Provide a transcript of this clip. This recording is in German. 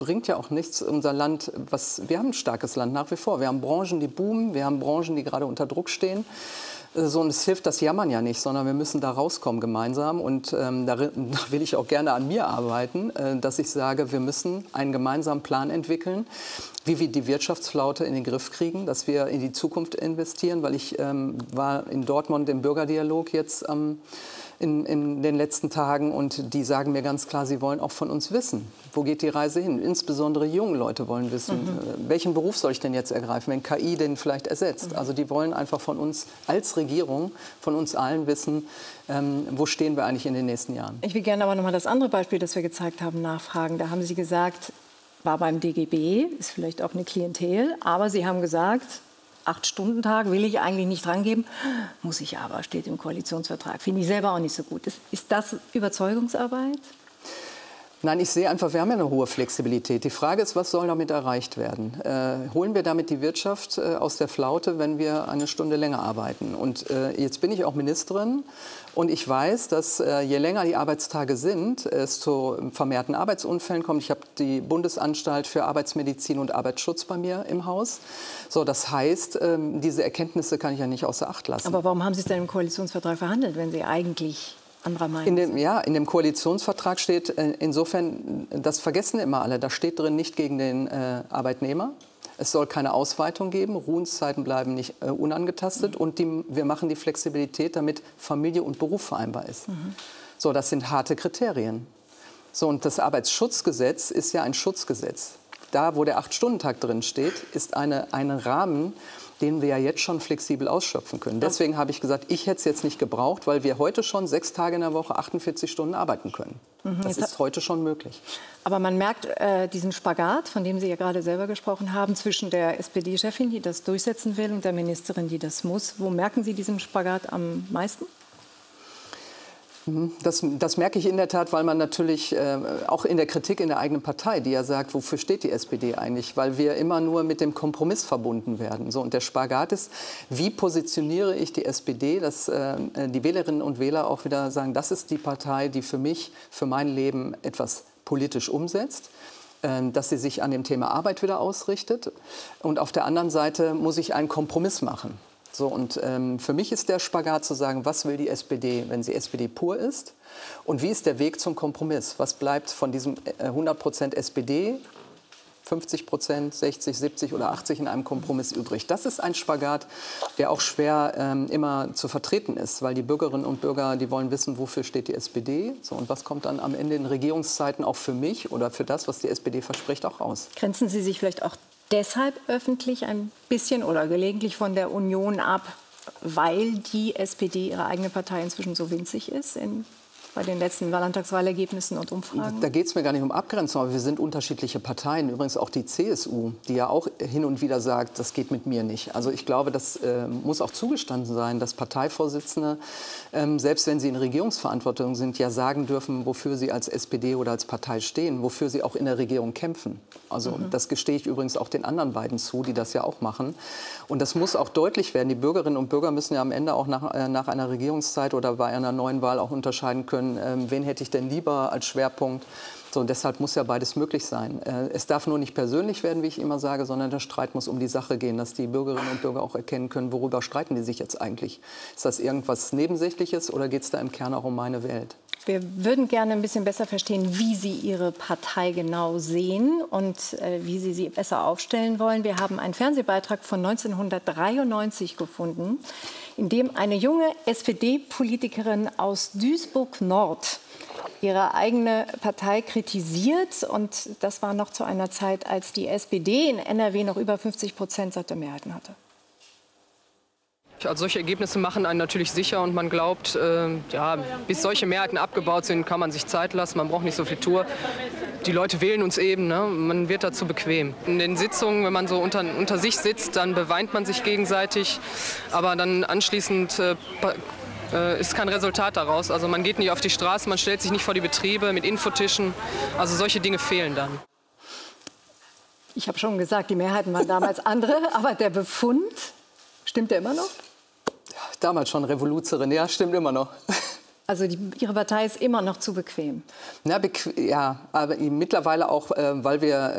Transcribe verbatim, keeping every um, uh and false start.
bringt ja auch nichts, unser Land, was, wir haben ein starkes Land nach wie vor. Wir haben Branchen, die boomen, wir haben Branchen, die gerade unter Druck stehen. So, und es hilft das Jammern ja nicht, sondern wir müssen da rauskommen gemeinsam. Und ähm, da, da will ich auch gerne an mir arbeiten, äh, dass ich sage, wir müssen einen gemeinsamen Plan entwickeln, wie wir die Wirtschaftsflaute in den Griff kriegen, dass wir in die Zukunft investieren. Weil ich ähm, war in Dortmund im Bürgerdialog jetzt ähm, in, in den letzten Tagen und die sagen mir ganz klar, sie wollen auch von uns wissen, wo geht die Reise hin. Insbesondere junge Leute wollen wissen, mhm. welchen Beruf soll ich denn jetzt ergreifen, wenn K I den vielleicht ersetzt. Mhm. Also die wollen einfach von uns als Regierung, von uns allen wissen, ähm, wo stehen wir eigentlich in den nächsten Jahren. Ich will gerne aber noch mal das andere Beispiel, das wir gezeigt haben, nachfragen. Da haben Sie gesagt, war beim D G B, ist vielleicht auch eine Klientel, aber Sie haben gesagt, Acht-Stunden-Tag will ich eigentlich nicht drangeben, muss ich aber, steht im Koalitionsvertrag. Finde ich selber auch nicht so gut. Ist, ist das Überzeugungsarbeit? Nein, ich sehe einfach, wir haben ja eine hohe Flexibilität. Die Frage ist, was soll damit erreicht werden? Äh, holen wir damit die Wirtschaft äh, aus der Flaute, wenn wir eine Stunde länger arbeiten? Und äh, jetzt bin ich auch Ministerin und ich weiß, dass äh, je länger die Arbeitstage sind, es zu vermehrten Arbeitsunfällen kommt. Ich habe die Bundesanstalt für Arbeitsmedizin und Arbeitsschutz bei mir im Haus. So, das heißt, äh, diese Erkenntnisse kann ich ja nicht außer Acht lassen. Aber warum haben Sie es denn im Koalitionsvertrag verhandelt, wenn Sie eigentlich anderer Meinung in dem, ja, in dem Koalitionsvertrag steht, äh, insofern, das vergessen immer alle, da steht drin, nicht gegen den äh, Arbeitnehmer. Es soll keine Ausweitung geben, Ruhenszeiten bleiben nicht äh, unangetastet mhm. und die, wir machen die Flexibilität, damit Familie und Beruf vereinbar ist. Mhm. So, das sind harte Kriterien. So, und das Arbeitsschutzgesetz ist ja ein Schutzgesetz. Da, wo der Acht-Stunden-Tag drin steht, ist eine, ein Rahmen, den wir ja jetzt schon flexibel ausschöpfen können. Deswegen habe ich gesagt, ich hätte es jetzt nicht gebraucht, weil wir heute schon sechs Tage in der Woche achtundvierzig Stunden arbeiten können. Mhm, das ist heute schon möglich. Aber man merkt äh, diesen Spagat, von dem Sie ja gerade selber gesprochen haben, zwischen der S P D-Chefin, die das durchsetzen will, und der Ministerin, die das muss. Wo merken Sie diesen Spagat am meisten? Das, das merke ich in der Tat, weil man natürlich äh, auch in der Kritik in der eigenen Partei, die ja sagt, wofür steht die S P D eigentlich? Weil wir immer nur mit dem Kompromiss verbunden werden. So, und der Spagat ist, wie positioniere ich die S P D, dass äh, die Wählerinnen und Wähler auch wieder sagen, das ist die Partei, die für mich, für mein Leben etwas politisch umsetzt, äh, dass sie sich an dem Thema Arbeit wieder ausrichtet. Und auf der anderen Seite muss ich einen Kompromiss machen. So, und ähm, für mich ist der Spagat zu sagen, was will die S P D, wenn sie S P D pur ist? Und wie ist der Weg zum Kompromiss? Was bleibt von diesem äh, hundert Prozent S P D, fünfzig Prozent, sechzig, siebzig oder achtzig in einem Kompromiss übrig? Das ist ein Spagat, der auch schwer ähm, immer zu vertreten ist, weil die Bürgerinnen und Bürger, die wollen wissen, wofür steht die S P D? So, und was kommt dann am Ende in Regierungszeiten auch für mich oder für das, was die S P D verspricht, auch raus? Grenzen Sie sich vielleicht auch deshalb öffentlich ein bisschen oder gelegentlich von der Union ab, weil die S P D, ihre eigene Partei, inzwischen so winzig ist in, bei den letzten Landtagswahlergebnissen und Umfragen? Da geht es mir gar nicht um Abgrenzung, aber wir sind unterschiedliche Parteien. Übrigens auch die C S U, die ja auch hin und wieder sagt, das geht mit mir nicht. Also ich glaube, das äh, muss auch zugestanden sein, dass Parteivorsitzende, ähm, selbst wenn sie in Regierungsverantwortung sind, ja sagen dürfen, wofür sie als S P D oder als Partei stehen, wofür sie auch in der Regierung kämpfen. Also mhm. das gestehe ich übrigens auch den anderen beiden zu, die das ja auch machen. Und das muss auch deutlich werden. Die Bürgerinnen und Bürger müssen ja am Ende auch nach, äh, nach einer Regierungszeit oder bei einer neuen Wahl auch unterscheiden können, Ähm, wen hätte ich denn lieber als Schwerpunkt. So, und deshalb muss ja beides möglich sein. Äh, es darf nur nicht persönlich werden, wie ich immer sage, sondern der Streit muss um die Sache gehen, dass die Bürgerinnen und Bürger auch erkennen können, worüber streiten die sich jetzt eigentlich. Ist das irgendwas Nebensächliches oder geht es da im Kern auch um meine Welt? Wir würden gerne ein bisschen besser verstehen, wie Sie Ihre Partei genau sehen und äh, wie Sie sie besser aufstellen wollen. Wir haben einen Fernsehbeitrag von neunzehnhundertdreiundneunzig gefunden, in dem eine junge S P D-Politikerin aus Duisburg-Nord ihre eigene Partei kritisiert. Und das war noch zu einer Zeit, als die S P D in N R W noch über fünfzig Prozent der Mehrheiten hatte. Also solche Ergebnisse machen einen natürlich sicher und man glaubt, äh, ja, bis solche Mehrheiten abgebaut sind, kann man sich Zeit lassen, man braucht nicht so viel Tour. Die Leute wählen uns eben, ne? Man wird dazu bequem. In den Sitzungen, wenn man so unter, unter sich sitzt, dann beweint man sich gegenseitig, aber dann anschließend äh, äh, ist kein Resultat daraus. Also man geht nicht auf die Straße, man stellt sich nicht vor die Betriebe mit Infotischen, also solche Dinge fehlen dann. Ich habe schon gesagt, die Mehrheiten waren damals andere, aber der Befund, stimmt der immer noch? Damals schon Revoluzerin, ja, stimmt immer noch. Also die, Ihre Partei ist immer noch zu bequem? Na, bequ ja, aber mittlerweile auch, äh, weil wir